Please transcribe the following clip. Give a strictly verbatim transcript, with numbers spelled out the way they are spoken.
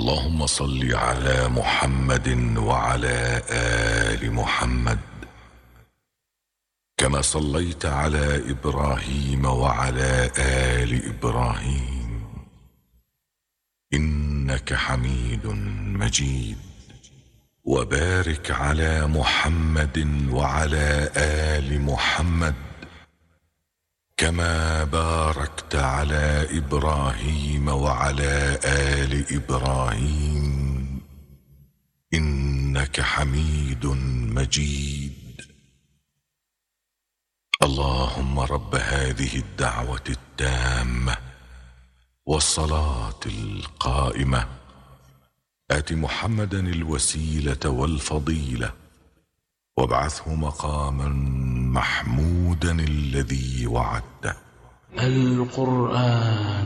اللهم صل على محمد وعلى آل محمد كما صليت على إبراهيم وعلى آل إبراهيم إنك حميد مجيد. وبارك على محمد وعلى آل محمد كما باركت على إبراهيم وعلى آل إبراهيم إنك حميد مجيد. اللهم رب هذه الدعوة التامة والصلاة القائمة آت محمدا الوسيلة والفضيلة وابعثه مقاما محمودا الذي وعدته. القرآن